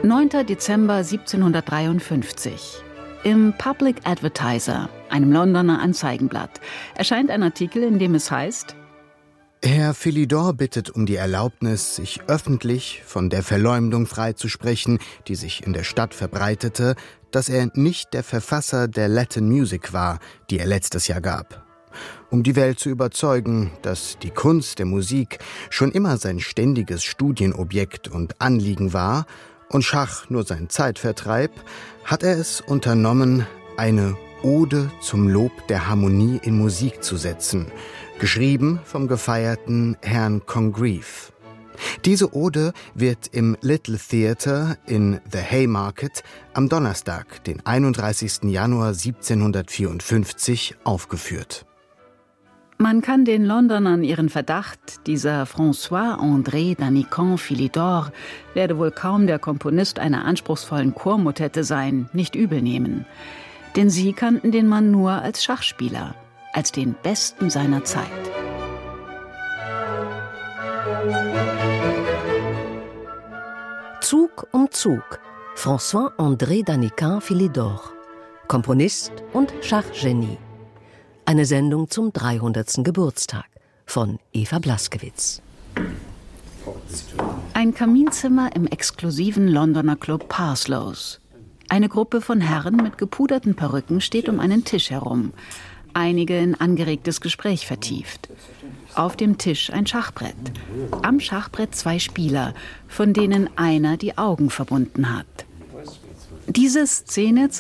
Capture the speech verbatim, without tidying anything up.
neunter Dezember siebzehnhundertdreiundfünfzig. Im Public Advertiser, einem Londoner Anzeigenblatt, erscheint ein Artikel, in dem es heißt: Herr Philidor bittet um die Erlaubnis, sich öffentlich von der Verleumdung freizusprechen, die sich in der Stadt verbreitete, dass er nicht der Verfasser der Latin Music war, die er letztes Jahr gab. Um die Welt zu überzeugen, dass die Kunst der Musik schon immer sein ständiges Studienobjekt und Anliegen war und Schach nur sein Zeitvertreib, hat er es unternommen, eine Ode zum Lob der Harmonie in Musik zu setzen, geschrieben vom gefeierten Herrn Congreve. Diese Ode wird im Little Theatre in The Haymarket am Donnerstag, den einunddreißigsten Januar siebzehnhundertvierundfünfzig, aufgeführt. Man kann den Londonern ihren Verdacht, dieser François-André d'Anicant Philidor werde wohl kaum der Komponist einer anspruchsvollen Chormotette sein, nicht übel nehmen. Denn sie kannten den Mann nur als Schachspieler, als den Besten seiner Zeit. Zug um Zug. François-André d'Anicant Philidor. Komponist und Schachgenie. Eine Sendung zum dreihundertsten Geburtstag von Eva Blaskewitz. Ein Kaminzimmer im exklusiven Londoner Club Parslows. Eine Gruppe von Herren mit gepuderten Perücken steht um einen Tisch herum. Einige in angeregtes Gespräch vertieft. Auf dem Tisch ein Schachbrett. Am Schachbrett zwei Spieler, von denen einer die Augen verbunden hat. Diese Szene